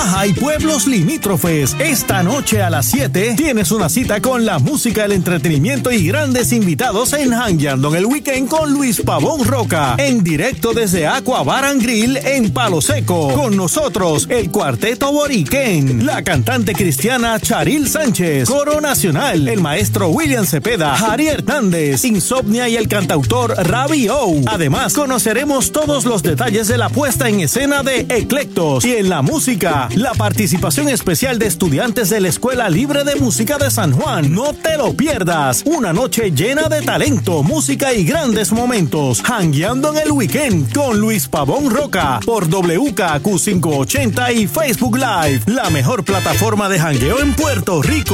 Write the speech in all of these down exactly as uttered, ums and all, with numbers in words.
Toabaja y pueblos limítrofes. Esta noche a las siete tienes una cita con la música, el entretenimiento y grandes invitados en Jangueando en el Weekend con Luis Pavón Roca, en directo desde Aqua Bar and Grill en Palo Seco. Con nosotros, el Cuarteto Boriquén, la cantante cristiana Charil Sánchez, Coro Nacional, el maestro William Cepeda, Jari Hernández, Insomnia y el cantautor Ravi O. Además, conoceremos todos los detalles de la puesta en escena de Eclectos. Y en la música, la participación especial de estudiantes de la Escuela Libre de Música de San Juan. No te lo pierdas. Una noche llena de talento, música y grandes momentos. Jangueando en el Weekend con Luis Pavón Roca por W K Q quinientos ochenta y Facebook Live, la mejor plataforma de jangueo en Puerto Rico.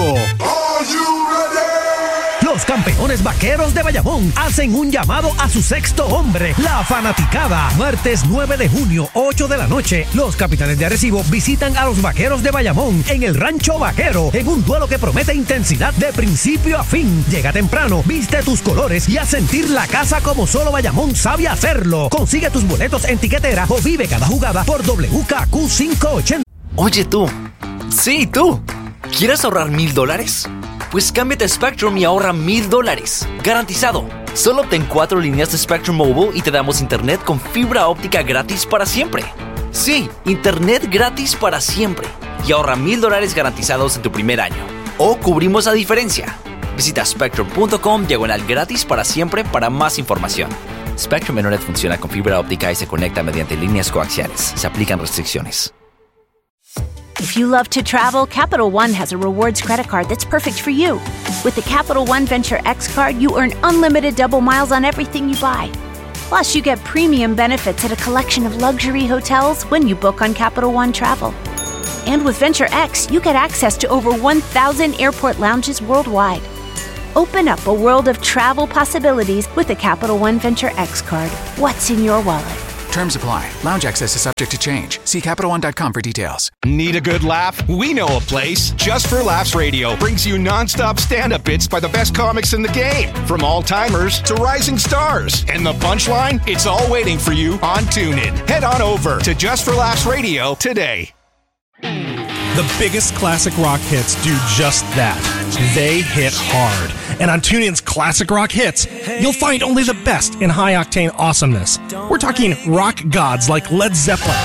Los campeones vaqueros de Bayamón hacen un llamado a su sexto hombre, la fanaticada. Martes nueve de junio, ocho de la noche, los capitanes de Arecibo visitan a los vaqueros de Bayamón en el Rancho Vaquero, en un duelo que promete intensidad de principio a fin. Llega temprano, viste tus colores y haz sentir la casa como solo Bayamón sabe hacerlo. Consigue tus boletos en tiquetera o vive cada jugada por W K Q quinientos ochenta. Oye tú, sí tú, ¿quieres ahorrar mil dólares? Pues cámbiate a Spectrum y ahorra mil dólares. Garantizado. Solo obtén cuatro líneas de Spectrum Mobile y te damos internet con fibra óptica gratis para siempre. Sí, internet gratis para siempre. Y ahorra mil dólares garantizados en tu primer año. O cubrimos la diferencia. Visita spectrum punto com diagonal gratis para siempre para más información. Spectrum Internet funciona con fibra óptica y se conecta mediante líneas coaxiales. Se aplican restricciones. If you love to travel, Capital One has a rewards credit card that's perfect for you. With the Capital One Venture X card, you earn unlimited double miles on everything you buy. Plus, you get premium benefits at a collection of luxury hotels when you book on Capital One Travel. And with Venture X, you get access to over one thousand airport lounges worldwide. Open up a world of travel possibilities with the Capital One Venture X card. What's in your wallet? Terms apply. Lounge access is subject to change. See Capital One dot com for details. Need a good laugh? We know a place. Just for Laughs Radio brings you non-stop stand-up bits by the best comics in the game. From all-timers to rising stars. And the punchline? It's all waiting for you on TuneIn. Head on over to Just for Laughs Radio today. The biggest classic rock hits do just that. They hit hard. And on TuneIn's Classic Rock Hits, you'll find only the best in high-octane awesomeness. We're talking rock gods like Led Zeppelin,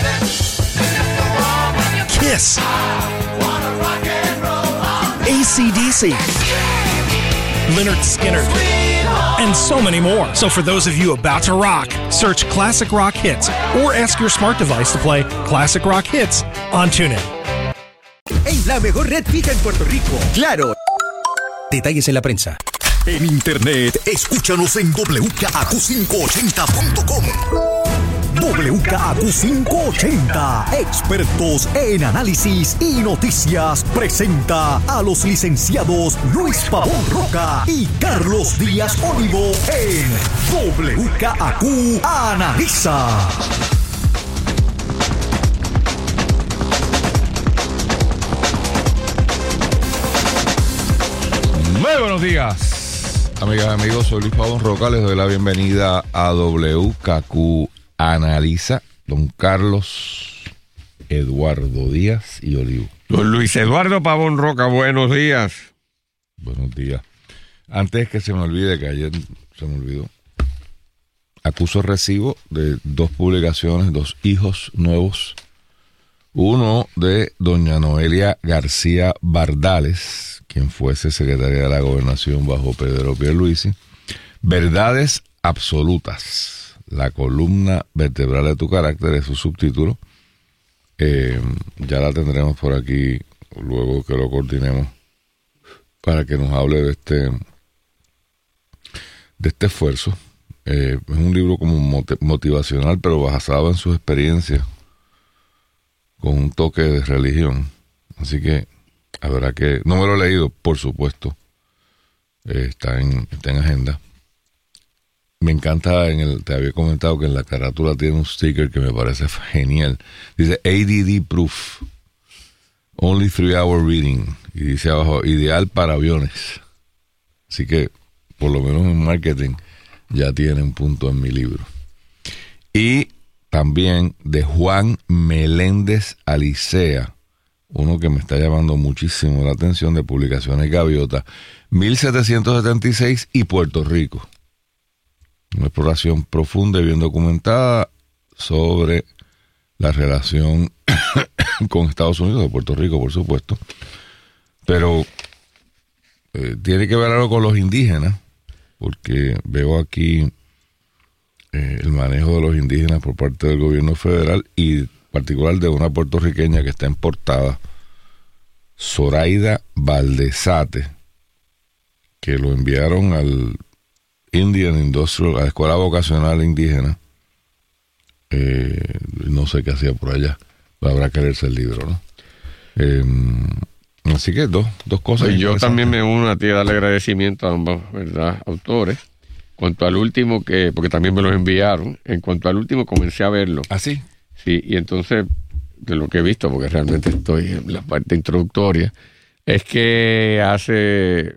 Kiss, A C D C, Lynyrd Skynyrd, and so many more. So for those of you about to rock, search Classic Rock Hits or ask your smart device to play Classic Rock Hits on TuneIn. En la mejor red fija en Puerto Rico, Claro. Detalles en la prensa. En internet, escúchanos en W K Q quinientos ochenta punto com. W K Q quinientos ochenta, expertos en análisis y noticias, presenta a los licenciados Luis Pavón Roca y Carlos Díaz Olivo en W K Q Analiza. Muy buenos días, amigas y amigos. Soy Luis Pavón Roca. Les doy la bienvenida a W K Q Analiza. Don Carlos Eduardo Díaz y Olivo. Don Luis Eduardo Pavón Roca, buenos días. Buenos días. Antes que se me olvide, que ayer se me olvidó, acuso recibo de dos publicaciones, dos hijos nuevos. Uno de doña Noelia García Bardales, quien fuese secretaria de la Gobernación bajo Pedro Pierluisi. Verdades absolutas, la columna vertebral de tu carácter, es su subtítulo. Eh, ya la tendremos por aquí luego que lo coordinemos para que nos hable de este de este esfuerzo. Eh, es un libro como motivacional, pero basado en sus experiencias, con un toque de religión. Así que habrá que... No me lo he leído, por supuesto. Eh, está en, está en agenda. Me encanta, en el, te había comentado que en la carátula tiene un sticker que me parece genial. Dice A D D Proof. Only three hour reading. Y dice abajo, ideal para aviones. Así que, por lo menos en marketing, ya tiene un punto en mi libro. Y también de Juan Meléndez Alicea, uno que me está llamando muchísimo la atención de Publicaciones Gaviota, mil setecientos setenta y seis y Puerto Rico. Una exploración profunda y bien documentada sobre la relación con Estados Unidos, de Puerto Rico, por supuesto. Pero eh, tiene que ver algo con los indígenas, porque veo aquí eh, el manejo de los indígenas por parte del gobierno federal y en particular de una puertorriqueña que está en portada, Zoraida Valdezate, que lo enviaron al Indian Industrial, a la Escuela Vocacional Indígena. Eh, no sé qué hacía por allá. Habrá que leerse el libro, ¿no? Eh, así que dos, dos cosas. Pues yo también me uno a ti a darle agradecimiento a ambos, ¿verdad?, autores. En cuanto al último, que porque también me lo enviaron, en cuanto al último comencé a verlo. ¿Ah, sí? Sí, y entonces, de lo que he visto, porque realmente estoy en la parte introductoria, es que hace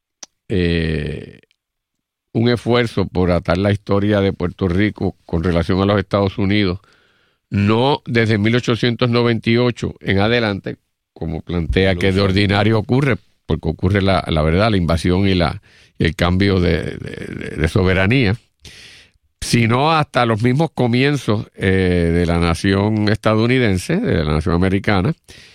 eh, un esfuerzo por atar la historia de Puerto Rico con relación a los Estados Unidos, no desde mil ochocientos noventa y ocho en adelante, como plantea que de ordinario ocurre, porque ocurre la, la verdad, la invasión y, la, y el cambio de, de, de soberanía, sino hasta los mismos comienzos eh, de la nación estadounidense, de la nación americana,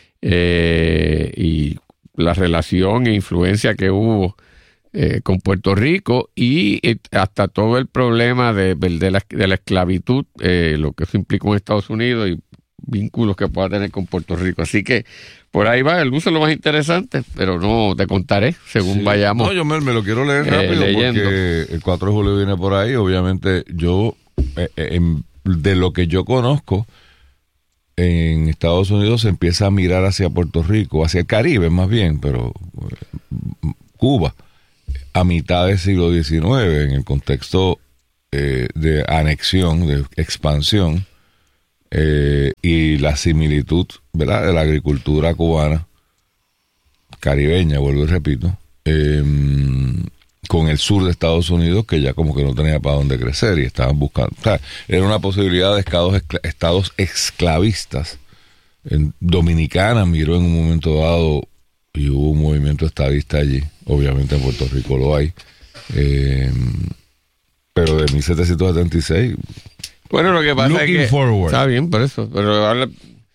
eh, y la relación e influencia que hubo eh, con Puerto Rico y eh, hasta todo el problema de, de, la, de la esclavitud, eh, lo que eso implicó en Estados Unidos y vínculos que pueda tener con Puerto Rico. Así que por ahí va, el uso es lo más interesante, pero no te contaré según sí. vayamos. No, yo me, me lo quiero leer rápido eh, porque el cuatro de julio viene por ahí. Obviamente yo, eh, en, de lo que yo conozco, en Estados Unidos se empieza a mirar hacia Puerto Rico, hacia el Caribe más bien, pero eh, Cuba, a mitad del siglo diecinueve, en el contexto eh, de anexión, de expansión, eh, y la similitud, ¿verdad?, de la agricultura cubana, caribeña, vuelvo y repito, eh, con el sur de Estados Unidos, que ya como que no tenía para dónde crecer y estaban buscando, o sea, era una posibilidad de estados, estados esclavistas. En Dominicana miró en un momento dado y hubo un movimiento estadista allí. Obviamente en Puerto Rico lo hay. Eh, pero de mil setecientos setenta y seis... Bueno, lo que pasa es que... Forward. Está bien, por eso. Pero ahora,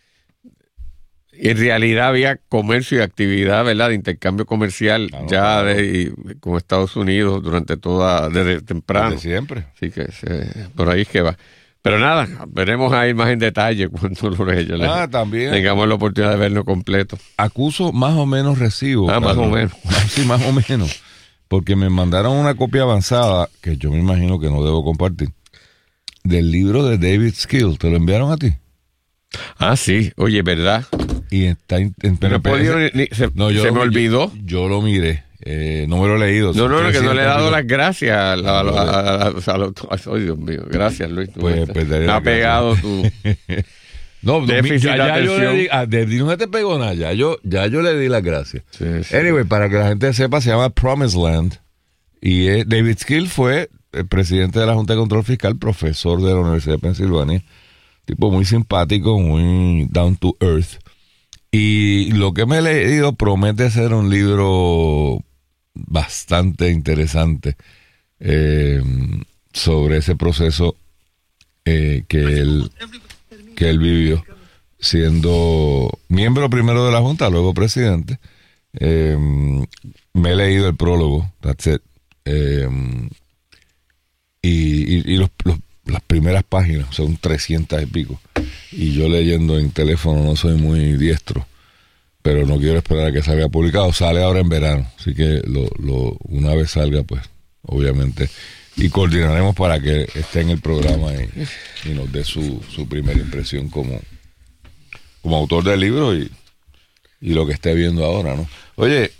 en realidad había comercio y actividad, ¿verdad?, de intercambio comercial claro, ya claro. De, y, con Estados Unidos durante toda... Desde temprano. Desde siempre. Así que se, por ahí es que va. Pero nada, veremos ahí más en detalle cuando lo lea. Ah, también. Tengamos la oportunidad de verlo completo. Acuso más o menos recibo. Ah, más o menos. Sí, más o menos. Porque me mandaron una copia avanzada, que yo me imagino que no debo compartir, del libro de David Skill. ¿Te lo enviaron a ti? Ah, sí. Oye, ¿verdad? Y está... En, en, Pero no, podido, ni, se, no, yo, se me olvidó. Yo, yo lo miré. Eh, no me lo he leído. No, no, no, que no le he dado las gracias a, a, a, a, a, a los... Ay, Dios mío. Gracias, Luis. Pues, pues me ha pegado tu... No, déficit ya, ya yo le di... Ah, de, no te pegó nada. Ya yo, ya yo le di las gracias. Sí, sí. Anyway, para que la gente sepa, se llama Promised Land. Y eh, David Skill fue el presidente de la Junta de Control Fiscal, profesor de la Universidad de Pensilvania. Tipo muy simpático, muy down to earth. Y lo que me he leído promete ser un libro bastante interesante eh, sobre ese proceso eh, que él que él vivió siendo miembro primero de la Junta, luego presidente. Eh, me he leído el prólogo, that's it. Eh, y, y, y los, los, las primeras páginas son trescientas y pico. Y yo leyendo en teléfono no soy muy diestro, pero no quiero esperar a que salga publicado. Sale ahora en verano, así que lo, lo, una vez salga, pues, obviamente, y coordinaremos para que esté en el programa y, y nos dé su, su primera impresión como, como autor del libro y, y lo que esté viendo ahora, ¿no? Oye,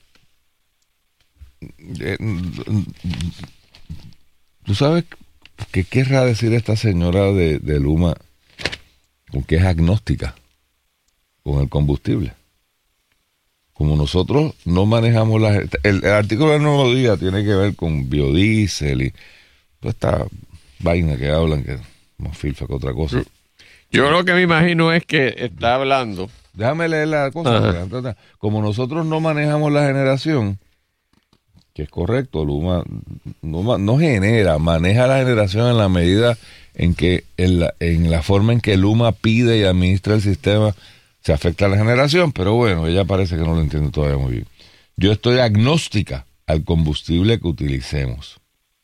eh, ¿tú sabes qué querrá decir esta señora de, de Luma con que es agnóstica con el combustible? Como nosotros no manejamos las... El, el artículo del Nuevo Día tiene que ver con biodiesel y toda esta vaina que hablan, que es más filfa que otra cosa. Yo lo que me imagino es que está hablando déjame leer la cosa. Como nosotros no manejamos la generación, que es correcto, Luma no, no genera, maneja la generación en la medida en que en la, en la forma en que Luma pide y administra el sistema se afecta a la generación, pero bueno, ella parece que no lo entiende todavía muy bien. Yo estoy agnóstica al combustible que utilicemos.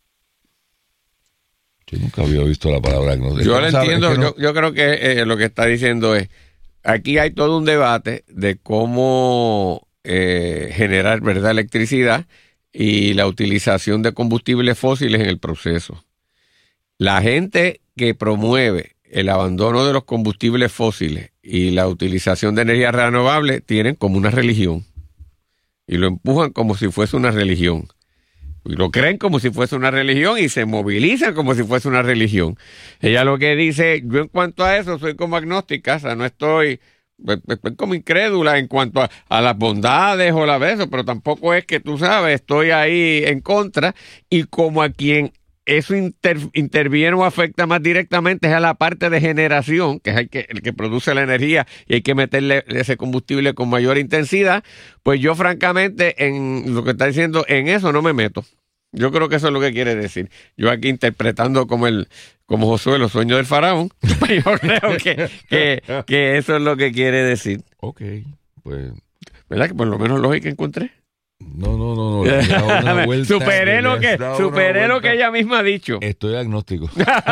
Yo nunca había visto la palabra agnóstica. Yo lo entiendo, es que no... yo, yo creo que eh, lo que está diciendo es, aquí hay todo un debate de cómo eh, generar, ¿verdad?, electricidad y la utilización de combustibles fósiles en el proceso. La gente que promueve el abandono de los combustibles fósiles y la utilización de energías renovables tienen como una religión y lo empujan como si fuese una religión. Y lo creen como si fuese una religión y se movilizan como si fuese una religión. Ella lo que dice, yo en cuanto a eso soy como agnóstica, o sea, no estoy, estoy como incrédula en cuanto a, a las bondades o la beso, pero tampoco es que tú sabes, estoy ahí en contra, y como a quien eso inter, interviene o afecta más directamente es a la parte de generación, que es el que, el que produce la energía y hay que meterle ese combustible con mayor intensidad, pues yo francamente en lo que está diciendo, en eso no me meto. Yo creo que eso es lo que quiere decir. Yo aquí interpretando como el como Josué los sueños del faraón, yo creo que, que, que eso es lo que quiere decir. Ok, pues... ¿Verdad que por lo menos lógica encontré? No, no, no, no. Vuelta, superé lo que, superé lo que ella misma ha dicho. Estoy agnóstico.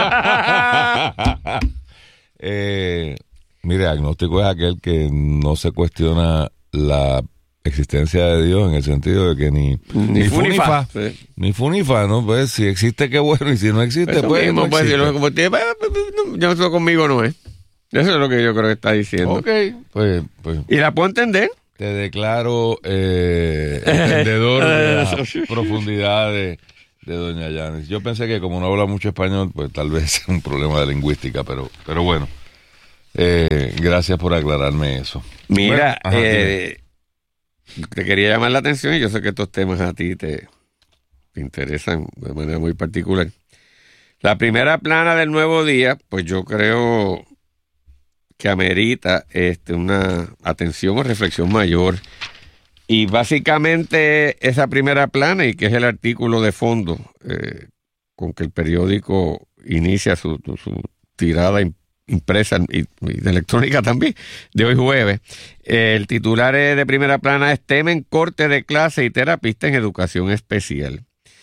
eh, mire, agnóstico es aquel que no se cuestiona la existencia de Dios en el sentido de que ni, ni, ni funifa, funifa sí. ni funifa, ¿no? Pues si existe, qué bueno, y si no existe, eso pues mismo, no pues, existe. Si lo, pues, yo eso conmigo no es. Eso es lo que yo creo que está diciendo. Ok, pues... pues y la puedo entender. Te declaro eh, entendedor de la profundidad de, de doña Yanis. Yo pensé que como no habla mucho español, pues tal vez es un problema de lingüística, pero, pero bueno, eh, gracias por aclararme eso. Mira, bueno, ajá, eh, te quería llamar la atención y yo sé que estos temas a ti te, te interesan de manera muy particular. La primera plana del Nuevo Día, pues yo creo... que amerita este, una atención o reflexión mayor. Y básicamente esa primera plana, y que es el artículo de fondo eh, con que el periódico inicia su, su tirada impresa y, y de electrónica también, de hoy jueves, eh, el titular de primera plana es temen corte de clase y terapista en educación especial.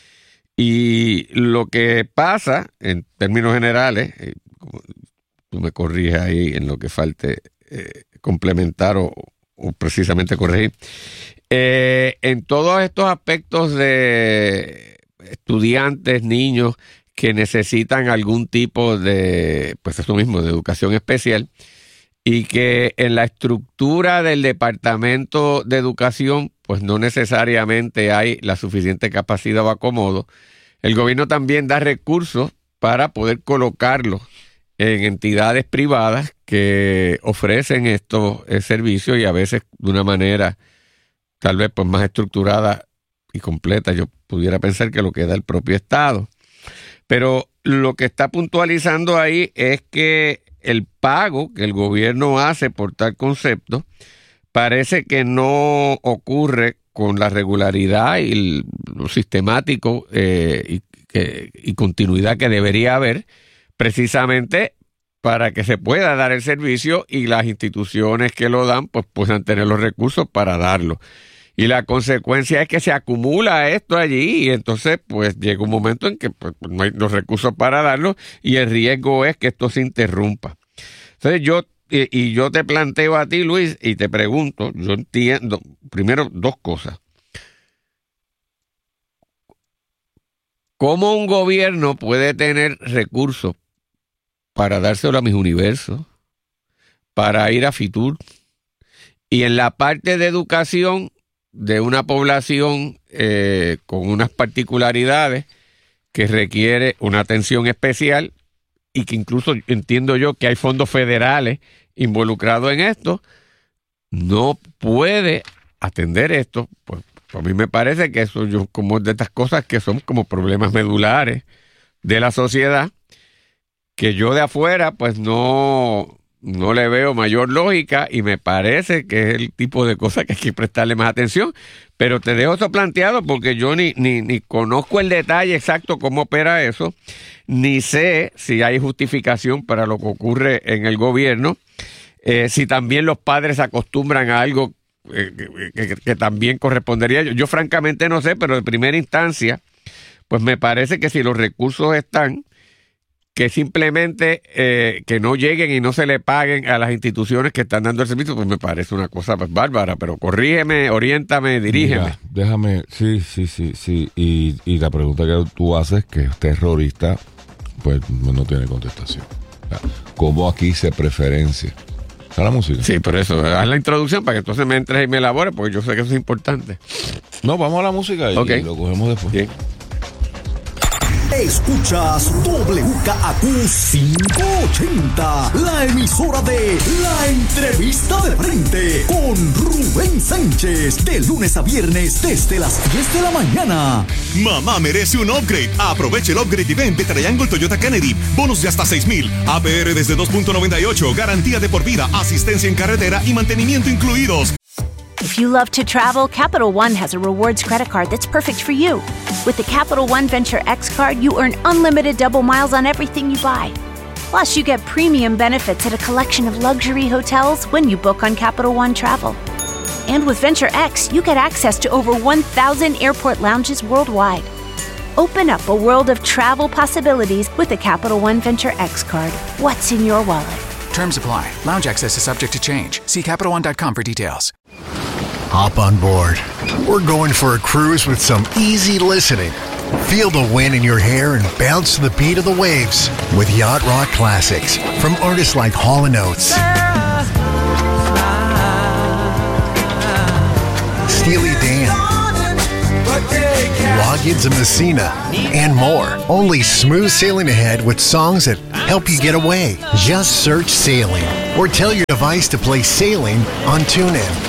Y lo que pasa, en términos generales, eh, tú me corriges ahí en lo que falte eh, complementar o, o precisamente corregir. Eh, en todos estos aspectos de estudiantes, niños que necesitan algún tipo de, pues eso mismo, de educación especial, y que en la estructura del Departamento de Educación, pues no necesariamente hay la suficiente capacidad o acomodo, el gobierno también da recursos para poder colocarlos en entidades privadas que ofrecen estos eh, servicios y a veces de una manera tal vez pues más estructurada y completa. Yo pudiera pensar que lo que da el propio Estado. Pero lo que está puntualizando ahí es que el pago que el gobierno hace por tal concepto parece que no ocurre con la regularidad y lo sistemático eh, y, que, y continuidad que debería haber, precisamente para que se pueda dar el servicio y las instituciones que lo dan pues puedan tener los recursos para darlo. Y la consecuencia es que se acumula esto allí y entonces pues llega un momento en que pues, no hay los recursos para darlo y el riesgo es que esto se interrumpa. Entonces yo, y, y yo te planteo a ti, Luis, y te pregunto, yo entiendo, primero dos cosas. ¿Cómo un gobierno puede tener recursos para dárselo a mis universos, para ir a Fitur, y en la parte de educación de una población eh, con unas particularidades que requiere una atención especial y que incluso entiendo yo que hay fondos federales involucrados en esto, no puede atender esto? Pues a mí me parece que eso yo como de estas cosas que son como problemas medulares de la sociedad, que yo de afuera pues no, no le veo mayor lógica y me parece que es el tipo de cosas que hay que prestarle más atención. Pero te dejo eso planteado porque yo ni, ni, ni conozco el detalle exacto cómo opera eso, ni sé si hay justificación para lo que ocurre en el gobierno, eh, si también los padres se acostumbran a algo eh, que, que, que también correspondería. Yo, yo francamente no sé, pero de primera instancia, pues me parece que si los recursos están, que simplemente eh, que no lleguen y no se le paguen a las instituciones que están dando el servicio, pues me parece una cosa pues, bárbara, pero corrígeme, oriéntame, dirígeme. Mira, déjame, sí, sí, sí, sí, y, y la pregunta que tú haces, que es terrorista, pues no tiene contestación. ¿Cómo aquí se preferencia? ¿Está la música? Sí, por eso, haz la introducción para que entonces me entres y me elabores, porque yo sé que eso es importante. No, vamos a la música y, okay. y lo cogemos después. Bien. Escuchas W K A Q quinientos ochenta, la emisora de La Entrevista de Frente con Rubén Sánchez, de lunes a viernes desde las diez de la mañana. Mamá merece un upgrade. Aproveche el upgrade event de Triangle Toyota Kennedy. Bonos de hasta seis mil. A P R desde dos punto noventa y ocho. Garantía de por vida, asistencia en carretera y mantenimiento incluidos. If you love to travel, Capital One has a rewards credit card that's perfect for you. With the Capital One Venture X card, you earn unlimited double miles on everything you buy. Plus, you get premium benefits at a collection of luxury hotels when you book on Capital One Travel. And with Venture X, you get access to over one thousand airport lounges worldwide. Open up a world of travel possibilities with the Capital One Venture X card. What's in your wallet? Terms apply. Lounge access is subject to change. See Capital One dot com for details. Hop on board. We're going for a cruise with some easy listening. Feel the wind in your hair and bounce to the beat of the waves with Yacht Rock Classics from artists like Hall and Oates, Steely Dan, Loggins and Messina, and more. Only smooth sailing ahead with songs that help you get away. Just search Sailing or tell your device to play Sailing on TuneIn.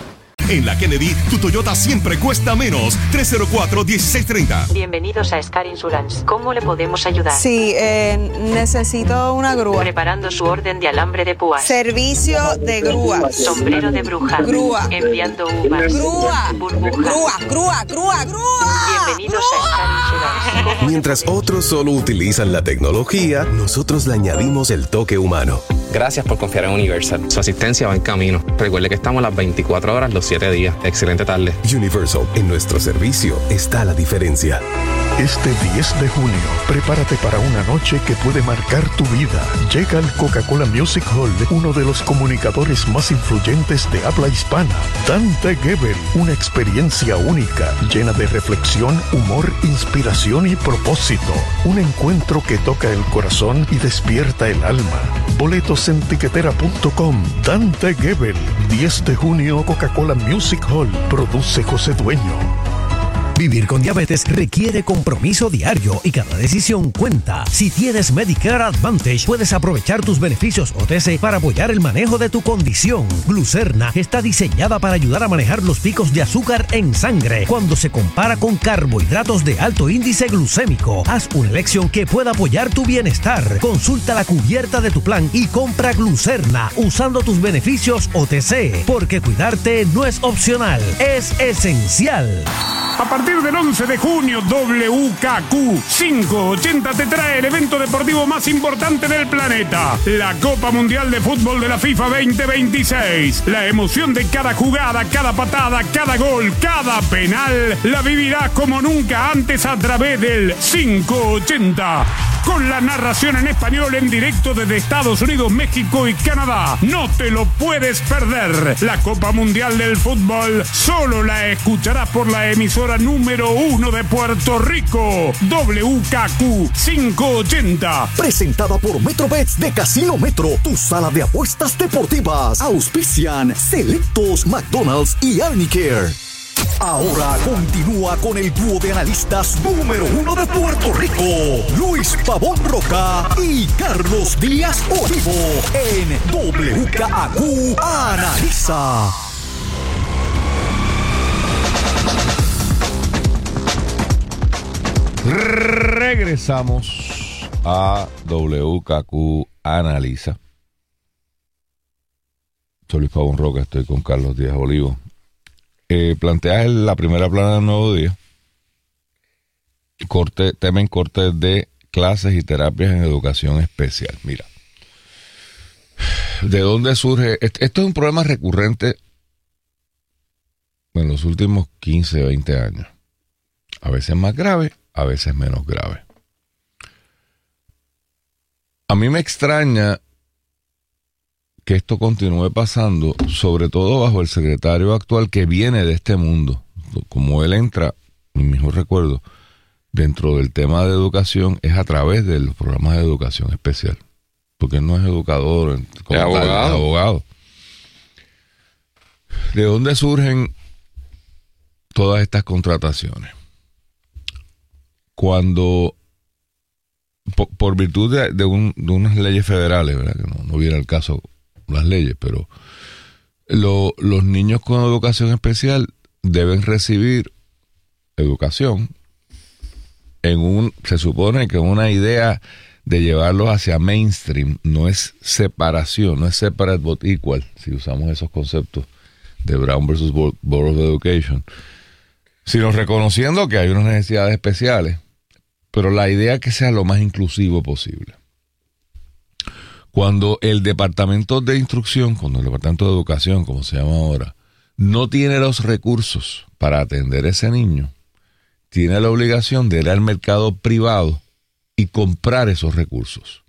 En la Kennedy, tu Toyota siempre cuesta menos. tres cero cuatro, uno seis tres cero. Bienvenidos a Scar Insurance. ¿Cómo le podemos ayudar? Sí, eh, necesito una grúa. Preparando su orden de alambre de púas. Servicio de grúas. Sombrero de bruja. Grúa. Enviando uvas. Grúa. Burbuja. Grúa, grúa, grúa, grúa. Bienvenidos a Scar Insurance. Mientras otros solo utilizan la tecnología, nosotros le añadimos el toque humano. Gracias por confiar en Universal. Su asistencia va en camino. Recuerde que estamos las veinticuatro horas, los siete días. Excelente tarde. Universal, en nuestro servicio está la diferencia. Este diez de junio, prepárate para una noche que puede marcar tu vida. Llega al Coca-Cola Music Hall uno de los comunicadores más influyentes de habla hispana, Dante Gebel. Una experiencia única, llena de reflexión, humor, inspiración y propósito. Un encuentro que toca el corazón y despierta el alma. Boletos en tiquetera punto com. Dante Gebel, diez de junio, Coca-Cola Music Hall. Produce José Dueño. Vivir con diabetes requiere compromiso diario y cada decisión cuenta. Si tienes Medicare Advantage, puedes aprovechar tus beneficios O T C para apoyar el manejo de tu condición. Glucerna está diseñada para ayudar a manejar los picos de azúcar en sangre cuando se compara con carbohidratos de alto índice glucémico. Haz una elección que pueda apoyar tu bienestar. Consulta la cubierta de tu plan y compra Glucerna usando tus beneficios O T C, porque cuidarte no es opcional, es esencial. A partir del once de junio, W K Q quinientos ochenta te trae el evento deportivo más importante del planeta, la Copa Mundial de Fútbol de la FIFA veinte veintiséis. La emoción de cada jugada, cada patada, cada gol, cada penal, la vivirás como nunca antes a través del quinientos ochenta. Con la narración en español en directo desde Estados Unidos, México y Canadá. No te lo puedes perder. La Copa Mundial del Fútbol solo la escucharás por la emisora número uno de Puerto Rico, W K Q quinientos ochenta. Presentada por Metrobets de Casino Metro, tu sala de apuestas deportivas. Auspician Selectos, McDonald's y Arnicare. Ahora continúa con el dúo de analistas número uno de Puerto Rico, Luis Pavón Roca y Carlos Díaz Olivo, en W K A Q Analiza. Regresamos a W K Q Analiza. Soy Luis Pavón Roca, estoy con Carlos Díaz Olivo. Eh, planteas la primera plana del Nuevo Día. Corte, tema en corte de clases y terapias en educación especial. Mira, ¿de dónde surge? Esto es un problema recurrente en los últimos quince, veinte años. A veces más grave, a veces menos grave. A mí me extraña que esto continúe pasando, sobre todo bajo el secretario actual que viene de este mundo. Como él entra, mi mejor recuerdo, dentro del tema de educación es a través de los programas de educación especial, porque él no es educador, como es tal, abogado. es abogado. ¿De dónde surgen todas estas contrataciones? Cuando, por, por virtud de, de, un, de unas leyes federales, ¿verdad? Que no, no viene al caso las leyes, pero lo, los niños con educación especial deben recibir educación en un, se supone que una idea de llevarlos hacia mainstream, no es separación, no es separate but equal, si usamos esos conceptos de Brown versus Board of Education, sino reconociendo que hay unas necesidades especiales, pero la idea es que sea lo más inclusivo posible. Cuando el Departamento de Instrucción, cuando el Departamento de Educación, como se llama ahora, no tiene los recursos para atender a ese niño, tiene la obligación de ir al mercado privado y comprar esos recursos.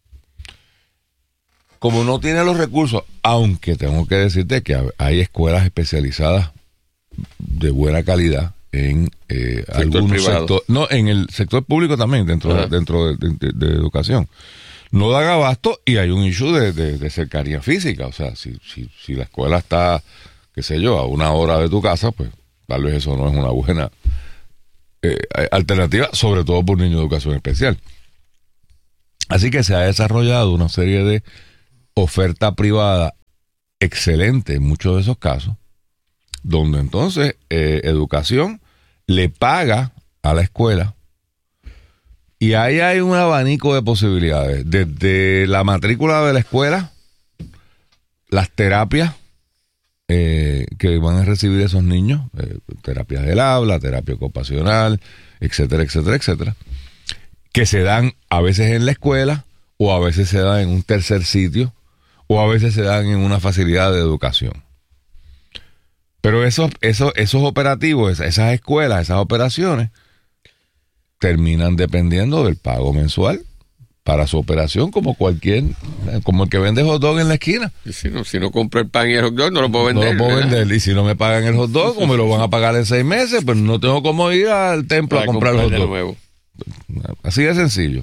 Como no tiene los recursos, aunque tengo que decirte que hay escuelas especializadas de buena calidad en eh, algunos sectores, no, en el sector público también, dentro, de, dentro de, de, de educación. No dan abasto y hay un issue de, de, de cercanía física. O sea, si, si, si la escuela está, qué sé yo, a una hora de tu casa, pues tal vez eso no es una buena eh, alternativa, sobre todo por niños de educación especial. Así que se ha desarrollado una serie de oferta privada excelente en muchos de esos casos, donde entonces eh, educación le paga a la escuela. Y ahí hay un abanico de posibilidades, desde la matrícula de la escuela, las terapias eh, que van a recibir esos niños, eh, terapias del habla, terapia ocupacional, etcétera, etcétera, etcétera, que se dan a veces en la escuela o a veces se dan en un tercer sitio o a veces se dan en una facilidad de educación. Pero esos, esos, esos operativos, esas escuelas, esas operaciones, terminan dependiendo del pago mensual para su operación, como cualquier, como el que vende hot dog en la esquina. Y si no, si no compro el pan y el hot dog, no lo puedo vender. No lo puedo vender. Y si no me pagan el hot dog, como me lo van a pagar en seis meses, pues no tengo cómo ir al templo para a comprar el hot dog. Nuevo. Así de sencillo.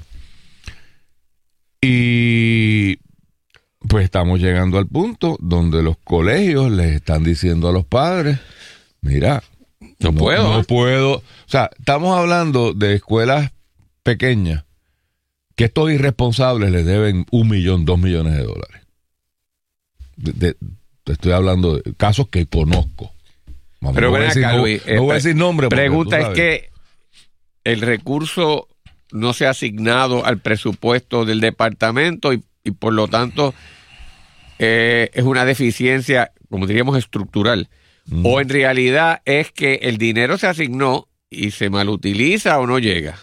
Y pues estamos llegando al punto donde los colegios les están diciendo a los padres, mira, no, no puedo. No puedo. O sea, estamos hablando de escuelas pequeñas que estos irresponsables les deben un millón, dos millones de dólares. De, de, te estoy hablando de casos que conozco. Vamos, pero no ven acá, no, Luis. No voy a decir nombre. Pregunta es que el recurso no se ha asignado al presupuesto del departamento y, y por lo tanto eh, es una deficiencia, como diríamos, estructural. Mm. O en realidad es que el dinero se asignó y se malutiliza o no llega.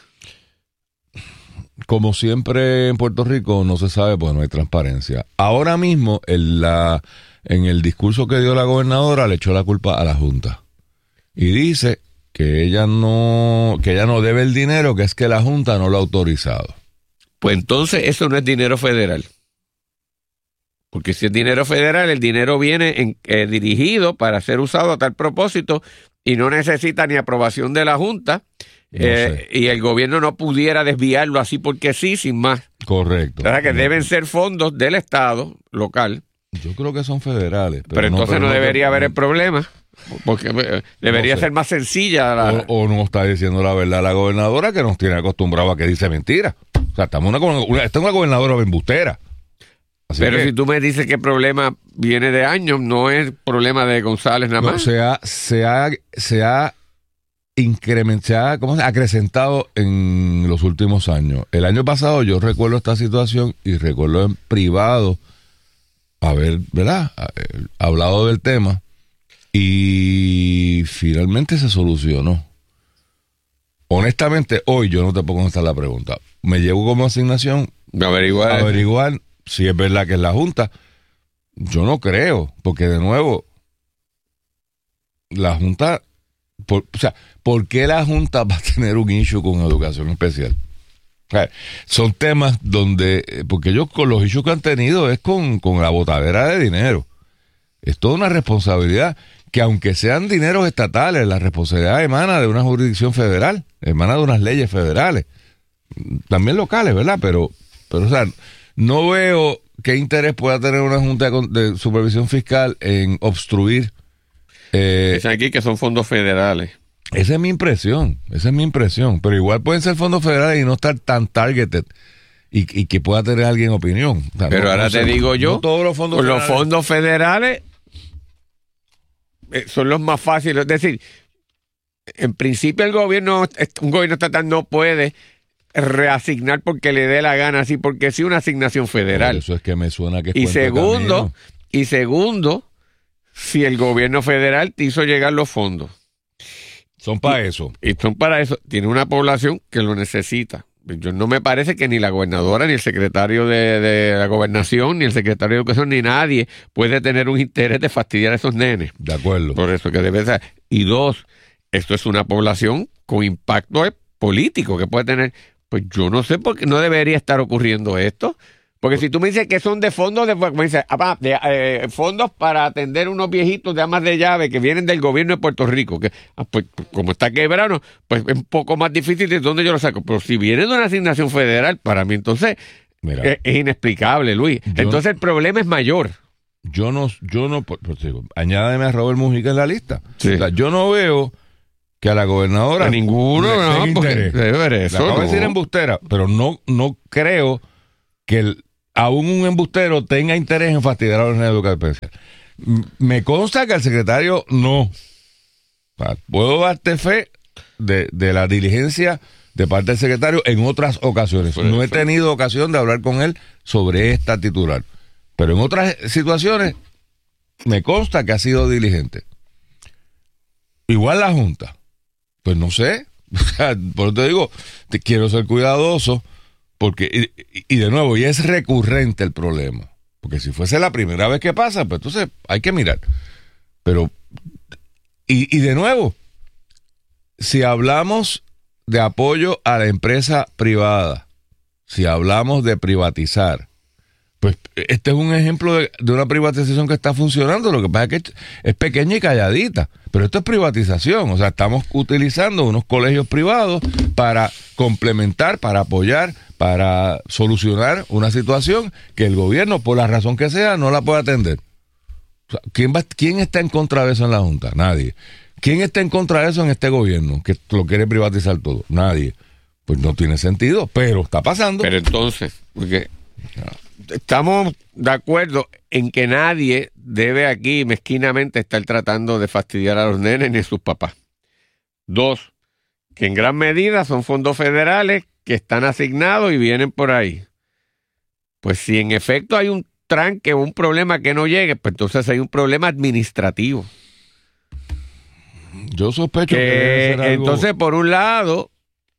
Como siempre en Puerto Rico no se sabe porque no hay transparencia. Ahora mismo en, la, en el discurso que dio la gobernadora le echó la culpa a la Junta y dice que ella no que ella no debe el dinero, que es que la Junta no lo ha autorizado. Pues entonces eso no es dinero federal. Porque si es dinero federal, el dinero viene en, eh, dirigido para ser usado a tal propósito y no necesita ni aprobación de la Junta. No eh, y el gobierno no pudiera desviarlo así porque sí, sin más. Correcto. O sea, que correcto. Deben ser fondos del Estado local. Yo creo que son federales. Pero, pero entonces no, pero no debería no, haber el problema. Porque debería no ser más sencilla. La... O, o no está diciendo la verdad la gobernadora, que nos tiene acostumbrado a que dice mentira. O sea, estamos una, una, esta es una gobernadora embustera. Así pero que, si tú me dices que el problema viene de años, no es problema de González nada más. No, se ha, se ha, se ha incrementado, ¿cómo se ha acrecentado en los últimos años? El año pasado yo recuerdo esta situación y recuerdo en privado haber, ¿verdad?, hablado del tema y finalmente se solucionó. Honestamente, hoy yo no te puedo contestar la pregunta. Me llevo como asignación averiguar, averiguar si es verdad que es la Junta. Yo no creo, porque de nuevo, la Junta, por, o sea, ¿por qué la Junta va a tener un issue con educación especial? O sea, son temas donde, porque ellos con los issues que han tenido es con, con la botadera de dinero. Es toda una responsabilidad que, aunque sean dineros estatales, la responsabilidad emana de una jurisdicción federal, emana de unas leyes federales, también locales, ¿verdad? Pero, pero o sea, no veo qué interés pueda tener una Junta de Supervisión Fiscal en obstruir. Eh, Dicen aquí que son fondos federales. Esa es mi impresión, esa es mi impresión. Pero igual pueden ser fondos federales y no estar tan targeted y, y que pueda tener alguien opinión. O sea, pero no, ahora no te sé, digo yo, no todos los fondos los federales. fondos federales son los más fáciles. Es decir, en principio el gobierno, un gobierno estatal no puede reasignar porque le dé la gana, así porque es una asignación federal. Por eso es que me suena que es y cuento de segundo, camino. y segundo, si el gobierno federal te hizo llegar los fondos. Son para eso. Y son para eso. Tiene una población que lo necesita. Yo no me parece que ni la gobernadora, ni el secretario de, de la gobernación, ni el secretario de educación, ni nadie puede tener un interés de fastidiar a esos nenes. De acuerdo. Por eso que debe ser. Y dos, esto es una población con impacto político que puede tener. Pues yo no sé por qué no debería estar ocurriendo esto. Porque si tú me dices que son de fondos, de, me dices, ah, de eh, fondos para atender unos viejitos de amas de llave que vienen del gobierno de Puerto Rico, que ah, pues como está quebrado, pues es un poco más difícil de dónde yo lo saco. Pero si viene de una asignación federal, para mí entonces es, es inexplicable, Luis. Yo, entonces el problema es mayor. Yo no, yo no, por, por, digo, añádeme a Robert Mujica en la lista. Sí. O sea, yo no veo que a la gobernadora a ninguno, no, porque debe ver eso. La acabo no. de decir embustera, pero no, no creo que el aún un embustero tenga interés en fastidiar a los niños de educación especial. Me consta que el secretario no. O sea, puedo darte fe de, de la diligencia de parte del secretario en otras ocasiones. No he tenido ocasión de hablar con él sobre esta titular. Pero en otras situaciones me consta que ha sido diligente. Igual la Junta. Pues no sé. Por eso te digo, te quiero ser cuidadoso. Porque, y, y de nuevo, y es recurrente el problema. Porque si fuese la primera vez que pasa, pues entonces hay que mirar. Pero, y, y de nuevo, si hablamos de apoyo a la empresa privada, si hablamos de privatizar, pues este es un ejemplo de, de una privatización que está funcionando. Lo que pasa es que es pequeña y calladita, pero esto es privatización. O sea, estamos utilizando unos colegios privados para complementar, para apoyar, para solucionar una situación que el gobierno, por la razón que sea, no la puede atender. O sea, ¿quién va, quién está en contra de eso en la Junta? Nadie. ¿Quién está en contra de eso en este gobierno, que lo quiere privatizar todo? Nadie. Pues no tiene sentido, pero está pasando. Pero entonces, porque estamos de acuerdo en que nadie debe aquí mezquinamente estar tratando de fastidiar a los nenes ni a sus papás. Dos, que en gran medida son fondos federales que están asignados y vienen por ahí. Pues si en efecto hay un tranque o un problema que no llegue, pues entonces hay un problema administrativo. Yo sospecho que, que debe ser algo... entonces por un lado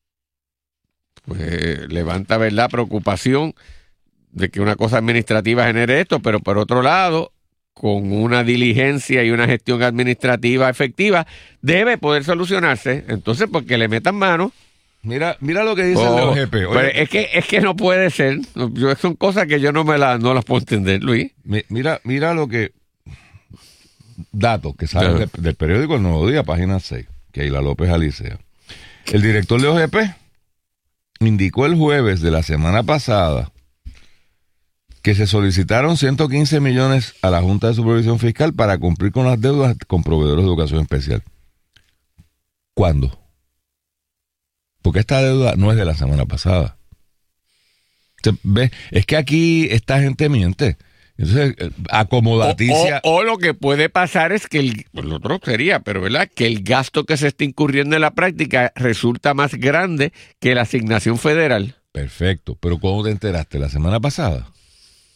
pues levanta, ¿verdad?, preocupación de que una cosa administrativa genere esto, pero por otro lado, con una diligencia y una gestión administrativa efectiva, debe poder solucionarse. Entonces, porque le metan mano. Mira, mira lo que dice oh, el O G P. Oye, es que es que no puede ser. Yo, son cosas que yo no me las no las puedo entender, Luis. Mira, mira lo que datos que salen del, del periódico El Nuevo Día, página seis, que Aila López Alicea. El director de O G P indicó el jueves de la semana pasada que se solicitaron ciento quince millones a la Junta de Supervisión Fiscal para cumplir con las deudas con proveedores de educación especial. ¿Cuándo? Porque esta deuda no es de la semana pasada. ¿Ves? Es que aquí esta gente miente. Entonces, acomodaticia. O, o, o lo que puede pasar es que el, pues lo otro sería, pero ¿verdad?, que el gasto que se está incurriendo en la práctica resulta más grande que la asignación federal. Perfecto. Pero ¿cuándo te enteraste? ¿La semana pasada?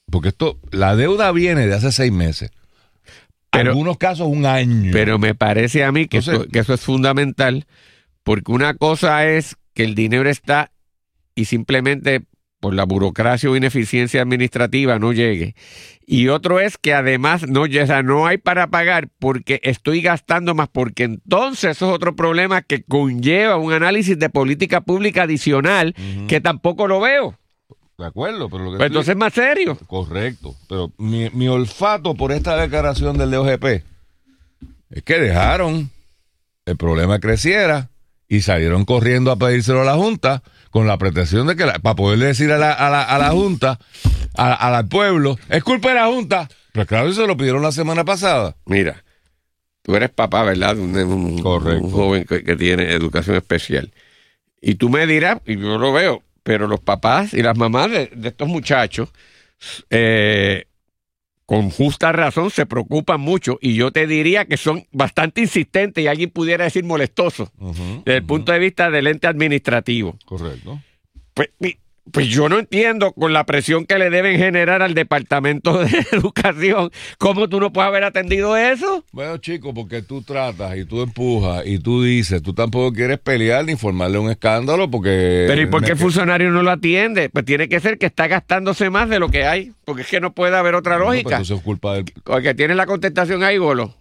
porque esto, la deuda viene de hace seis meses. En algunos casos un año. Pero me parece a mí que, Entonces, eso, que eso es fundamental, porque una cosa es que el dinero está y simplemente por la burocracia o ineficiencia administrativa no llegue. Y otro es que además no, o sea, no hay para pagar porque estoy gastando más, porque entonces eso es otro problema que conlleva un análisis de política pública adicional uh-huh. que tampoco lo veo. De acuerdo, pero lo que pues entonces es más serio. Correcto, pero mi, mi olfato por esta declaración del D O G P es que dejaron el problema creciera y salieron corriendo a pedírselo a la Junta con la pretensión de que, la, para poder decir a la, a la, a la Junta, a, a, al pueblo, es culpa de la Junta. Pero claro, eso lo pidieron la semana pasada. Mira, tú eres papá, ¿verdad? Un, un, un joven que, que tiene educación especial. Y tú me dirás, y yo lo veo, pero los papás y las mamás de, de estos muchachos, eh, con justa razón, se preocupan mucho. Y yo te diría que son bastante insistentes y alguien pudiera decir molestosos uh-huh, desde el uh-huh. punto de vista del ente administrativo. Correcto. Pues, pues yo no entiendo con la presión que le deben generar al Departamento de Educación, ¿cómo tú no puedes haber atendido eso? Bueno, chico, porque tú tratas y tú empujas y tú dices, tú tampoco quieres pelear ni formarle un escándalo porque... Pero ¿y por qué el funcionario no lo atiende? Pues tiene que ser que está gastándose más de lo que hay, porque es que no puede haber otra no, lógica. Pues eso es culpa del... Porque tienes la contestación ahí, Golo.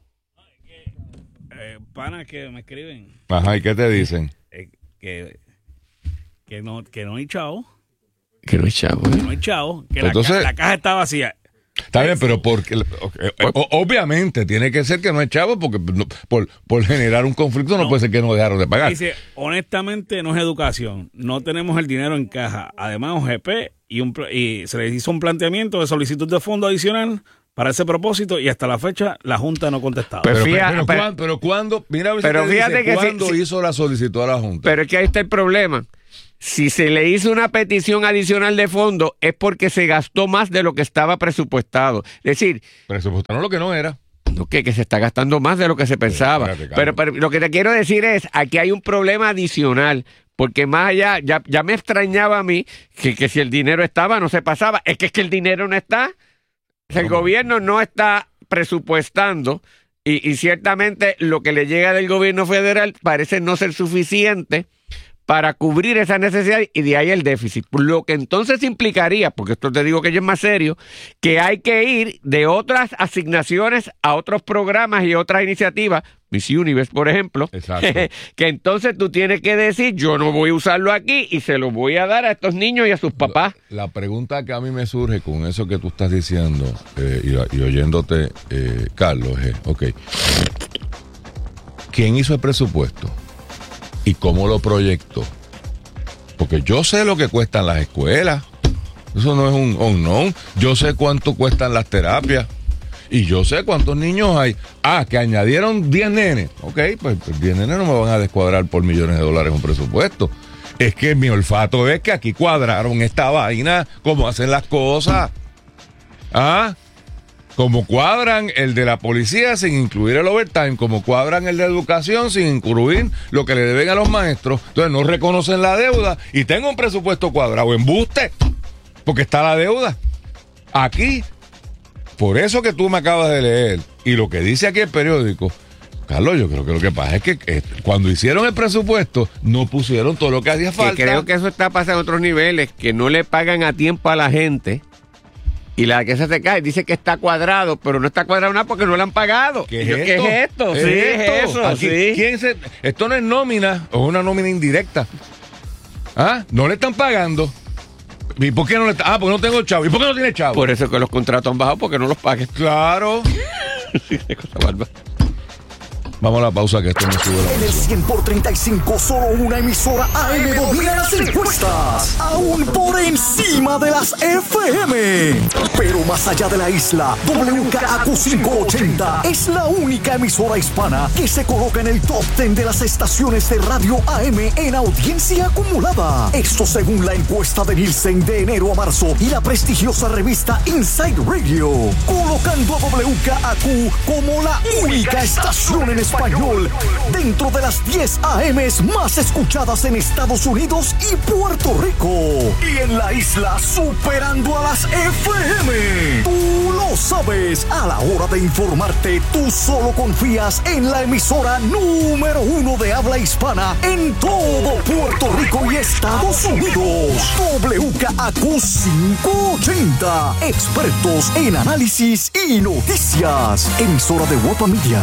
Eh, panas que me escriben. Ajá, ¿y qué te dicen? Eh, que, que, no, que no hay chavo. Que no hay chavo. ¿eh? Que no hay chavo. Que Entonces, la, ca- la caja está vacía. Está bien, pero porque okay, o, obviamente tiene que ser que no es chavo, porque no, por, por generar un conflicto no, no puede ser que no dejaron de pagar. Dice, honestamente no es educación, no tenemos el dinero en caja. Además, O G P y, un, y se les hizo un planteamiento de solicitud de fondo adicional para ese propósito y hasta la fecha la Junta no ha contestado. Pero, pero, pero, pero, ¿cuándo, pero cuándo, mira, pero fíjate dice, que ¿cuándo si, hizo la solicitud a la Junta? Pero es que ahí está el problema. Si se le hizo una petición adicional de fondo es porque se gastó más de lo que estaba presupuestado. Es decir... Presupuestaron lo que no era. No, que, que se está gastando más de lo que se pensaba. Pero, espérate, pero, pero lo que te quiero decir es, aquí hay un problema adicional. Porque más allá, ya, ya me extrañaba a mí que, que si el dinero estaba no se pasaba. Es que es que el dinero no está. O sea, el gobierno no está presupuestando y, y ciertamente lo que le llega del gobierno federal parece no ser suficiente para cubrir esa necesidad y de ahí el déficit. Lo que entonces implicaría, porque esto te digo que ya es más serio, que hay que ir de otras asignaciones a otros programas y otras iniciativas, Miss Universe, por ejemplo, que entonces tú tienes que decir, yo no voy a usarlo aquí y se lo voy a dar a estos niños y a sus papás. La, la pregunta que a mí me surge con eso que tú estás diciendo eh, y, y oyéndote, eh, Carlos, es, ok, ¿quién hizo el presupuesto? ¿Y cómo lo proyectó? Porque yo sé lo que cuestan las escuelas. Eso no es un unknown. Yo sé cuánto cuestan las terapias. Y yo sé cuántos niños hay. Ah, que añadieron diez nenes. Ok, pues diez nenes no me van a descuadrar por millones de dólares un presupuesto. Es que mi olfato es que aquí cuadraron esta vaina, como hacen las cosas. Ah, como cuadran el de la policía sin incluir el overtime, como cuadran el de educación sin incluir lo que le deben a los maestros. Entonces no reconocen la deuda y tengo un presupuesto cuadrado. Embuste, porque está la deuda. Aquí, por eso que tú me acabas de leer y lo que dice aquí el periódico, Carlos, yo creo que lo que pasa es que eh, cuando hicieron el presupuesto no pusieron todo lo que hacía falta. Que creo que eso está pasando en otros niveles, que no le pagan a tiempo a la gente. Y la que se te cae, dice que está cuadrado, pero no está cuadrado nada porque no le han pagado. ¿Qué es, ¿Qué esto? es esto? ¿Es sí, esto? es eso. Aquí, sí. ¿quién se, esto no es nómina, es una nómina indirecta. ¿Ah? No le están pagando. ¿Y por qué no le están? Ah, porque no tengo chavo. ¿Y por qué no tiene chavo? Por eso es que los contratos han bajado, porque no los paguen. Claro. Qué cosa bárbara. Vamos a la pausa que esto me sube la En el cien por treinta y cinco, solo una emisora A M domina las encuestas. Aún por encima de las F M. Pero más allá de la isla, W K A Q quinientos ochenta es la única emisora hispana que se coloca en el top diez de las estaciones de radio A M en audiencia acumulada. Esto según la encuesta de Nielsen de enero a marzo y la prestigiosa revista Inside Radio, colocando a W K A Q como la única estación en español, dentro de las diez A Ms más escuchadas en Estados Unidos y Puerto Rico. Y en la isla superando a las F M. Tú lo sabes, a la hora de informarte, tú solo confías en la emisora número uno de habla hispana en todo Puerto Rico y Estados Unidos. W K A Q quinientos ochenta. Expertos en análisis y noticias. Emisora de Guapa Media.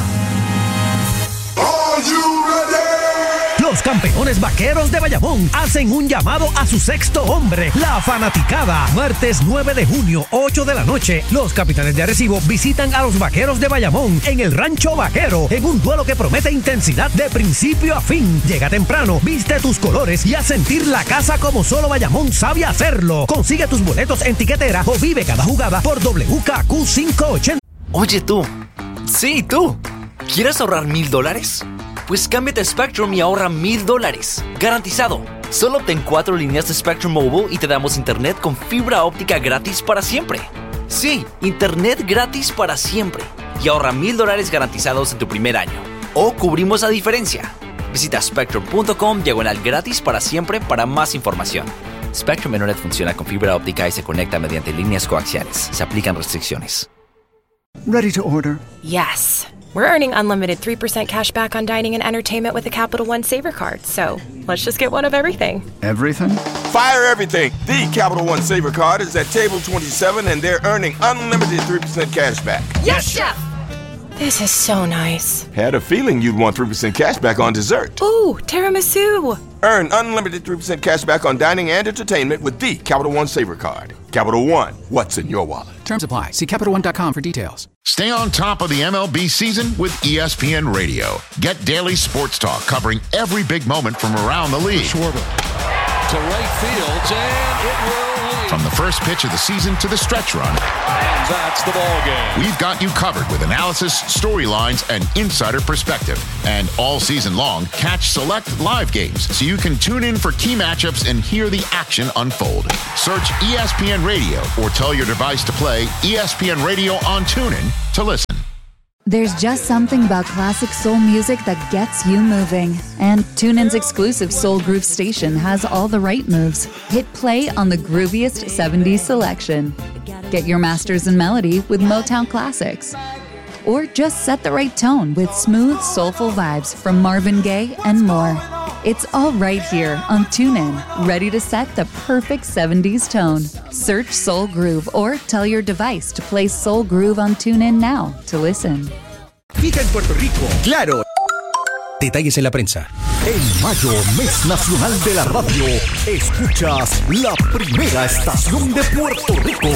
Los campeones vaqueros de Bayamón hacen un llamado a su sexto hombre, la fanaticada. Martes nueve de junio, ocho de la noche, los capitanes de Arecibo visitan a los vaqueros de Bayamón en el Rancho Vaquero, en un duelo que promete intensidad de principio a fin. Llega temprano, viste tus colores y a sentir la casa como solo Bayamón sabe hacerlo. Consigue tus boletos en tiquetera o vive cada jugada por W K A Q quinientos ochenta. Oye tú, sí tú, ¿quieres ahorrar mil dólares? Pues cámbiate a Spectrum y ahorra mil dólares. Garantizado. Solo obtén cuatro líneas de Spectrum Mobile y te damos internet con fibra óptica gratis para siempre. Sí, internet gratis para siempre. Y ahorra mil dólares garantizados en tu primer año. O cubrimos la diferencia. Visita spectrum punto com diagonal gratis para siempre para más información. Spectrum Internet funciona con fibra óptica y se conecta mediante líneas coaxiales. Se aplican restricciones. Ready to order? Yes. We're earning unlimited three percent cash back on dining and entertainment with a Capital One Saver card. So let's just get one of everything. Everything? Fire everything. The Capital One Saver card is at table twenty-seven and they're earning unlimited three percent cash back. Yes, Chef! This is so nice. Had a feeling you'd want three percent cash back on dessert. Ooh, tiramisu. Earn unlimited three percent cash back on dining and entertainment with the Capital One Saver card. Capital One, what's in your wallet? Terms apply. See Capital One dot com for details. Stay on top of the M L B season with E S P N Radio. Get daily sports talk covering every big moment from around the league. Schwarber to right field, and it will lead. From the first pitch of the season to the stretch run. And that's the ball game. We've got you covered with analysis, storylines, and insider perspective. And all season long, catch select live games so you can tune in for key matchups and hear the action unfold. Search E S P N Radio or tell your device to play E S P N Radio on TuneIn to listen. There's just something about classic soul music that gets you moving. And TuneIn's exclusive Soul Groove station has all the right moves. Hit play on the grooviest seventies selection. Get your masters in melody with Motown classics. Or just set the right tone with smooth, soulful vibes from Marvin Gaye and more. It's all right here on TuneIn, ready to set the perfect seventies tone. Search Soul Groove or tell your device to play Soul Groove on TuneIn now to listen. Fica en Puerto Rico. Claro. Detalles en la prensa. En mayo, mes nacional de la radio, escuchas la primera estación de Puerto Rico.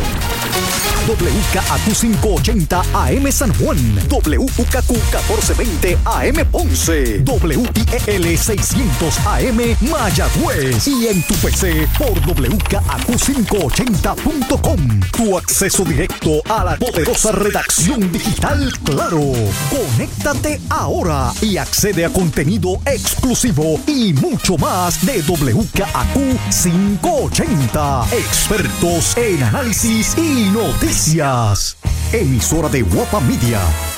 W K A Q quinientos ochenta A M San Juan, W K Q catorce veinte A M Ponce, W I E L seiscientos A M Mayagüez y en tu P C por W K A Q quinientos ochenta punto com. Tu acceso directo a la poderosa redacción digital Claro. Conéctate ahora y accede a contenido exclusivo y mucho más de W K A Q quinientos ochenta. Expertos en análisis y noticias. Emisora de Guapa Media.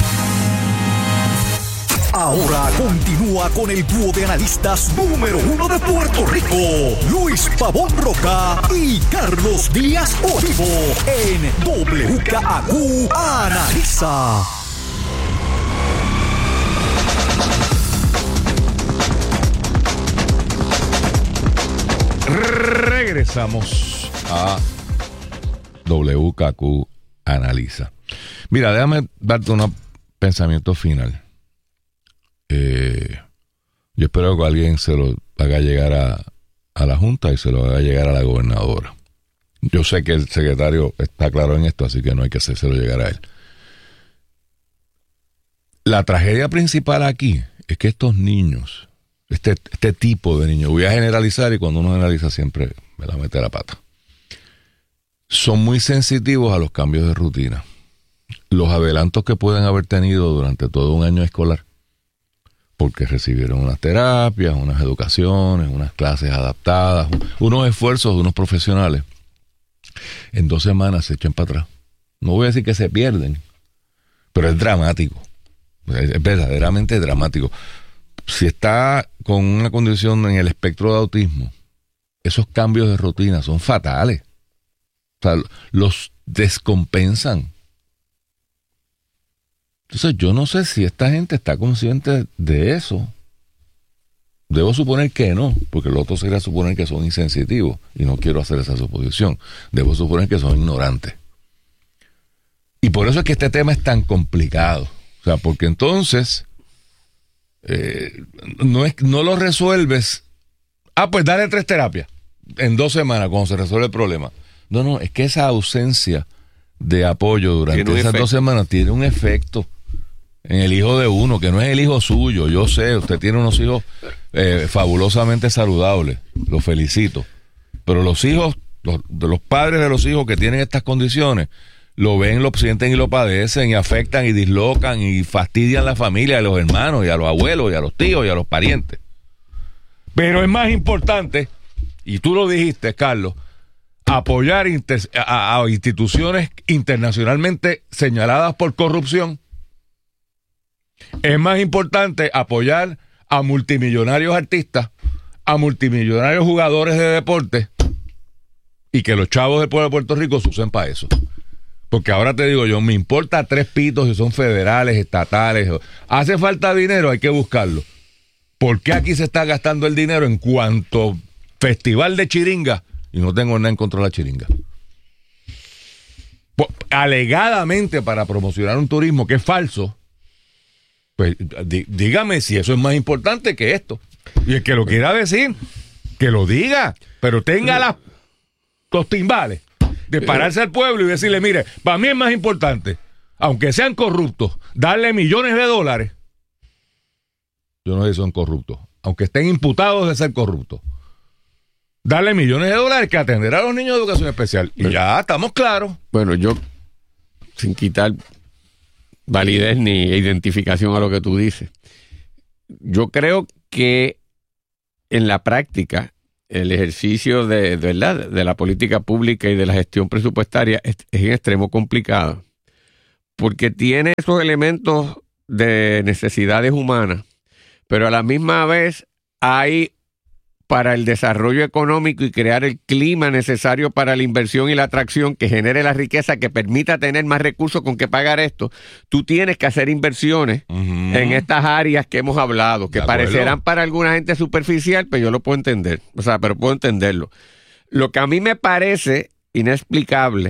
Ahora continúa con el dúo de analistas número uno de Puerto Rico, Luis Pavón Roca y Carlos Díaz Olivo, en W K A Q Analiza. Regresamos a W K Q Analiza. Mira, déjame darte un pensamiento final. Eh, yo espero que alguien se lo haga llegar a, a la Junta y se lo haga llegar a la gobernadora. Yo sé que el secretario está claro en esto, así que no hay que hacérselo llegar a él. La tragedia principal aquí es que estos niños, este, este tipo de niños, voy a generalizar y cuando uno generaliza siempre me la mete la pata, son muy sensitivos a los cambios de rutina. Los adelantos que pueden haber tenido durante todo un año escolar, porque recibieron unas terapias, unas educaciones, unas clases adaptadas, unos esfuerzos de unos profesionales, en dos semanas se echan para atrás. No voy a decir que se pierden, pero es dramático. Es verdaderamente dramático. Si está con una condición en el espectro de autismo, esos cambios de rutina son fatales. O sea, los descompensan. Entonces yo no sé si esta gente está consciente de eso. Debo suponer que no, porque lo otro sería suponer que son insensitivos, y no quiero hacer esa suposición. Debo suponer que son ignorantes. Y por eso es que este tema es tan complicado. O sea, porque entonces eh, no, es, no lo resuelves. Ah, pues dale tres terapias en dos semanas cuando se resuelve el problema. No, no, es que esa ausencia de apoyo durante esas efecto. dos semanas tiene un efecto en el hijo de uno, que no es el hijo suyo. Yo sé, usted tiene unos hijos eh, fabulosamente saludables, los felicito. Pero los hijos, los, de los padres de los hijos que tienen estas condiciones, lo ven, lo sienten y lo padecen, y afectan y dislocan y fastidian a la familia, a los hermanos y a los abuelos y a los tíos y a los parientes. Pero es más importante, y tú lo dijiste, Carlos, apoyar inter- a, a instituciones internacionalmente señaladas por corrupción. Es más importante apoyar a multimillonarios artistas, a multimillonarios jugadores de deporte, y que los chavos del pueblo de Puerto Rico se usen para eso. Porque ahora te digo yo, me importa tres pitos si son federales, estatales. Hace falta dinero, hay que buscarlo. ¿Por qué aquí se está gastando el dinero en cuanto festival de chiringa? Y no tengo nada en contra de la chiringa. Pues, alegadamente para promocionar un turismo que es falso. Pues dí, dígame si eso es más importante que esto. Y el que lo quiera decir, que lo diga, pero tenga las, los timbales de pararse al pueblo y decirle, mire, para mí es más importante, aunque sean corruptos, darle millones de dólares. Yo no sé si son corruptos, aunque estén imputados de ser corruptos, darle millones de dólares que atender a los niños de educación especial. Y ya estamos claros. Bueno, yo, sin quitar validez ni identificación a lo que tú dices, yo creo que en la práctica el ejercicio de, de, ¿verdad? de la política pública y de la gestión presupuestaria es, es en extremo complicado, porque tiene esos elementos de necesidades humanas, pero a la misma vez hay, para el desarrollo económico y crear el clima necesario para la inversión y la atracción que genere la riqueza que permita tener más recursos con que pagar esto, tú tienes que hacer inversiones uh-huh. en estas áreas que hemos hablado, que parecerán para alguna gente superficial, pero yo lo puedo entender, o sea, pero puedo entenderlo. Lo que a mí me parece inexplicable